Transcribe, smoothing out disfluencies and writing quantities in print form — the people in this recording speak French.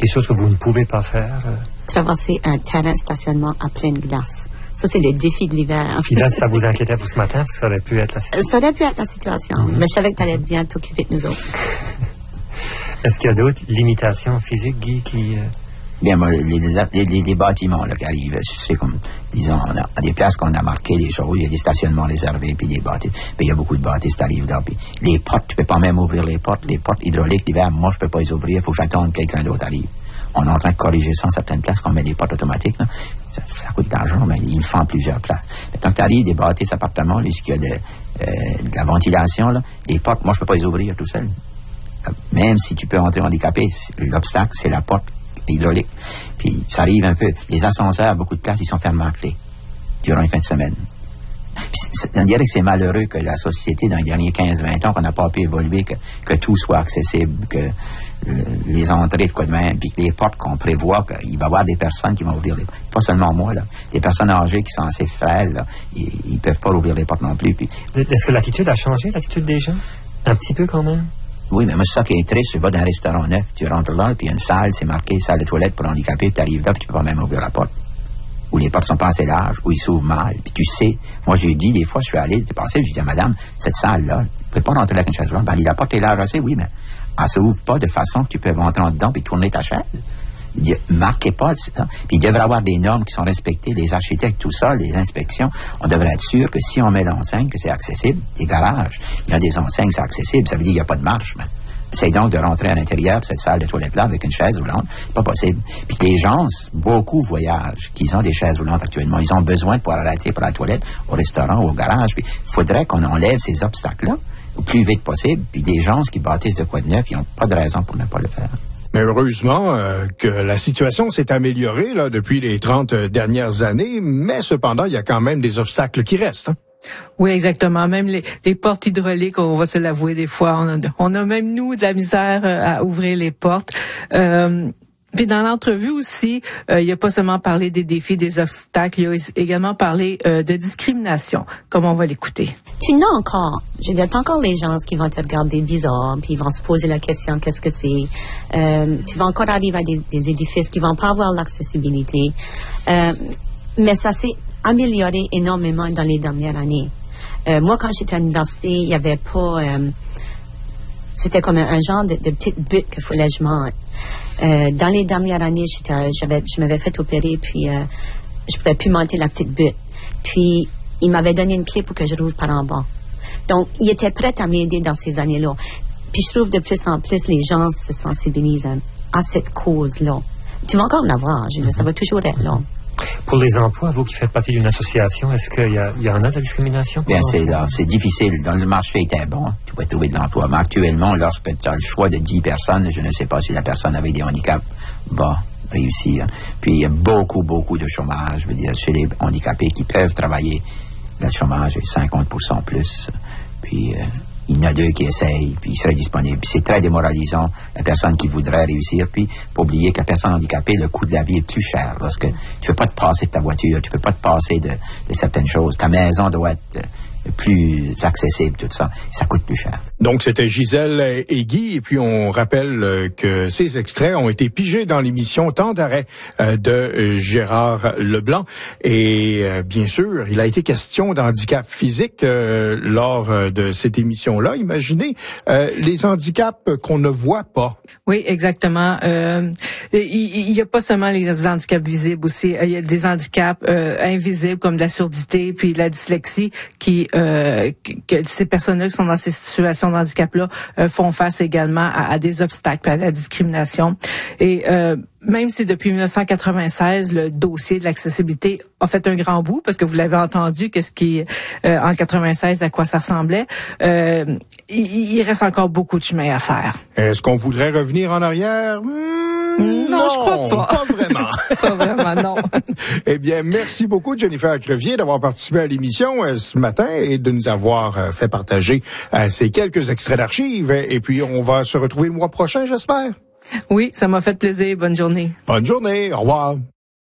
Des choses que vous ne pouvez pas faire? Traverser un terrain de stationnement à pleine glace. Ça, c'est le défi de l'hiver. Puis là, ça vous inquiétait pour ce matin, parce que ça aurait pu être la situation. Ça aurait pu être la situation, mais je savais que tu allais bien t'occuper de nous autres. Est-ce qu'il y a d'autres limitations physiques, Guy, qui... Bien, moi, les bâtiments là, qui arrivent, c'est comme, disons, à des places qu'on a marquées des choses, il y a des stationnements réservés, puis des bâtisses, puis il y a beaucoup de bâtisses qui arrivent là, puis les portes, tu peux pas même ouvrir les portes hydrauliques l'hiver, moi je peux pas les ouvrir, il faut que j'attende que quelqu'un d'autre arrive. On est en train de corriger ça en certaines places, qu'on met des portes automatiques, là. Ça coûte de l'argent, mais ils le font en plusieurs places. Mais tant que tu arrives des bâtisses appartements, là, ce qu'il y a de la ventilation, là, les portes, moi je peux pas les ouvrir tout seul. Même si tu peux entrer handicapé, l'obstacle, c'est la porte hydraulique. Puis ça arrive un peu. Les ascenseurs, à beaucoup de places, ils sont fermés à clé durant une fin de semaine. On dirait que c'est malheureux que la société, dans les derniers 15-20 ans, qu'on n'a pas pu évoluer, que tout soit accessible, que les entrées de quoi de même, puis que les portes qu'on prévoit, qu'il va y avoir des personnes qui vont ouvrir les portes. Pas seulement moi, là. Des personnes âgées qui sont assez frêles, là, ils peuvent pas ouvrir les portes non plus. Puis... Est-ce que l'attitude a changé, l'attitude des gens? Un petit peu quand même? Oui, mais moi, c'est ça qui est triste. Tu vas dans un restaurant neuf, tu rentres là, puis il y a une salle, c'est marqué salle de toilette pour handicapés, puis tu arrives là, puis tu peux pas même ouvrir la porte. Ou les portes sont pas assez larges, ou ils s'ouvrent mal, puis tu sais. Moi, j'ai dit, des fois, je suis allé, j'ai passé, j'ai dit à madame, cette salle-là, tu peux pas rentrer là avec une chaise roulante. Ben, la porte est large assez, oui, mais elle s'ouvre pas de façon que tu peux rentrer en dedans puis tourner ta chaise. Il dit, marquez pas, puis il devrait y avoir des normes qui sont respectées, les architectes, tout ça, les inspections. On devrait être sûr que si on met l'enseigne, que c'est accessible, des garages, il y a des enseignes, c'est accessible, ça veut dire qu'il n'y a pas de marche, mais essaye donc de rentrer à l'intérieur de cette salle de toilette-là avec une chaise roulante. C'est pas possible. Puis les gens, beaucoup voyagent, qu'ils ont des chaises roulantes actuellement. Ils ont besoin de pouvoir arrêter pour la toilette, au restaurant ou au garage. Puis il faudrait qu'on enlève ces obstacles-là au plus vite possible. Puis les gens qui bâtissent de quoi de neuf, ils n'ont pas de raison pour ne pas le faire. Mais heureusement que la situation s'est améliorée là depuis les 30 dernières années, mais cependant, il y a quand même des obstacles qui restent. Hein? Oui, exactement. Même les portes hydrauliques, on va se l'avouer des fois, on a même nous de la misère à ouvrir les portes. Puis dans l'entrevue aussi, il a pas seulement parlé des défis, des obstacles, il a également parlé de discrimination, comme on va l'écouter. Tu n'as encore, je veux dire, t'as encore les gens qui vont te regarder bizarre, puis ils vont se poser la question, qu'est-ce que c'est? Tu vas encore arriver à des édifices qui vont pas avoir l'accessibilité. Mais ça s'est amélioré énormément dans les dernières années. Moi, quand j'étais à l'université, il y avait pas... c'était comme un genre de petite butte qu'il fallait que je monte. Dans les dernières années, je m'avais fait opérer, puis je pouvais plus monter la petite butte. Puis, il m'avait donné une clé pour que je rouvre par en bas. Donc, il était prêt à m'aider dans ces années-là. Puis, je trouve de plus en plus, les gens se sensibilisent à cette cause-là. Tu vas encore en avoir, je veux dire, ça va toujours être là. Pour les emplois, vous qui faites partie d'une association, est-ce qu'il y en a de la discrimination? Bien, c'est difficile. Dans le marché était bon, tu peux trouver de l'emploi. Mais actuellement, lorsque tu as le choix de 10 personnes, je ne sais pas si la personne avec des handicaps va réussir. Puis, il y a beaucoup de chômage. Je veux dire, chez les handicapés qui peuvent travailler, le chômage est 50% plus. Puis, il y en a 2 qui essayent, puis ils seraient disponibles. Puis c'est très démoralisant, la personne qui voudrait réussir. Puis, faut oublier que la personne handicapée, le coût de la vie est plus cher. Parce que tu peux pas te passer de ta voiture, tu peux pas te passer de certaines choses. Ta maison doit être plus accessible, tout ça. Ça coûte plus cher. Donc, c'était Gisèle et Guy. Et puis, on rappelle que ces extraits ont été pigés dans l'émission Temps d'arrêt de Gérard Leblanc. Et bien sûr, il a été question d'handicap physique lors de cette émission-là. Imaginez les handicaps qu'on ne voit pas. Oui, exactement. Il y a pas seulement les handicaps visibles aussi. Il y a des handicaps invisibles comme de la surdité puis de la dyslexie que ces personnes-là qui sont dans ces situations de handicap-là font face également à des obstacles, à la discrimination. Et même si depuis 1996, le dossier de l'accessibilité a fait un grand bout, parce que vous l'avez entendu, en 96, à quoi ça ressemblait, il reste encore beaucoup de chemin à faire. Est-ce qu'on voudrait revenir en arrière? Non, je crois pas. Pas vraiment. Pas vraiment, non. Eh bien, merci beaucoup, Jennifer Crevier, d'avoir participé à l'émission ce matin et de nous avoir fait partager ces quelques extraits d'archives. Et puis, on va se retrouver le mois prochain, j'espère. Oui, ça m'a fait plaisir. Bonne journée. Bonne journée. Au revoir.